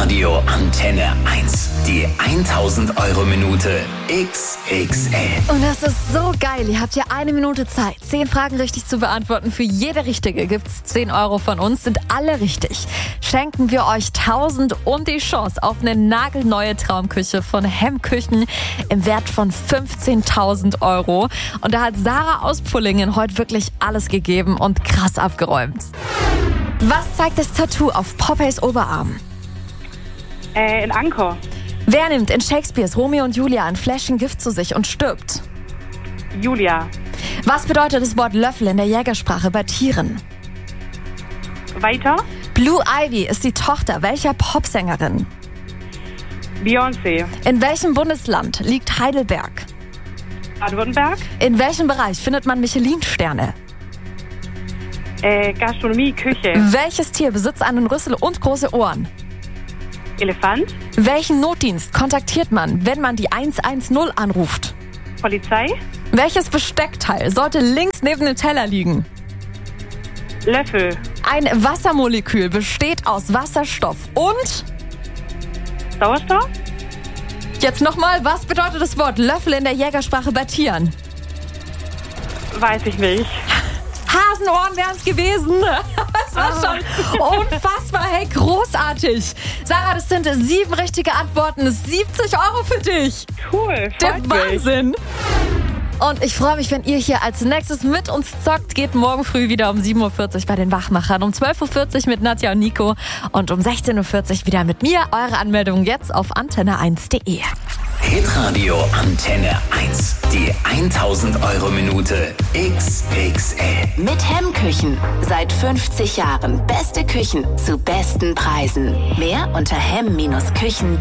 Hitradio Antenne 1. Die 1000-Euro-Minute XXL. Und das ist so geil. Ihr habt hier 1 Minute Zeit, 10 Fragen richtig zu beantworten. Für jede richtige gibt's 10 Euro von uns. Sind alle richtig, schenken wir euch 1000 und die Chance auf eine nagelneue Traumküche von Hemmküchen im Wert von 15.000 Euro. Und da hat Sarah aus Pullingen heute wirklich alles gegeben und krass abgeräumt. Was zeigt das Tattoo auf Popeyes Oberarm? In Anker. Wer nimmt in Shakespeares Romeo und Julia ein Fläschchen Gift zu sich und stirbt? Julia. Was bedeutet das Wort Löffel in der Jägersprache bei Tieren? Weiter. Blue Ivy ist die Tochter welcher Popsängerin? Beyoncé. In welchem Bundesland liegt Heidelberg? Baden-Württemberg. In welchem Bereich findet man Michelin-Sterne? Gastronomie, Küche. Welches Tier besitzt einen Rüssel und große Ohren? Elefant. Welchen Notdienst kontaktiert man, wenn man die 110 anruft? Polizei. Welches Besteckteil sollte links neben dem Teller liegen? Löffel. Ein Wassermolekül besteht aus Wasserstoff und... Sauerstoff. Jetzt nochmal, was bedeutet das Wort Löffel in der Jägersprache bei Tieren? Weiß ich nicht. Hasenohren wären es gewesen. Das war schon unfassbar, hey, großartig. Sarah, das sind 7 richtige Antworten, 70 Euro für dich. Cool, Der freut mich. Wahnsinn. Und ich freue mich, wenn ihr hier als nächstes mit uns zockt. Geht morgen früh wieder um 7.40 Uhr bei den Wachmachern, um 12.40 Uhr mit Nadja und Nico und um 16.40 Uhr wieder mit mir. Eure Anmeldung jetzt auf antenne1.de. Hitradio Antenne 1. Die 1000-Euro-Minute XXL. Mit Hemmküchen. Seit 50 Jahren. Beste Küchen zu besten Preisen. Mehr unter hemm-küchen.de.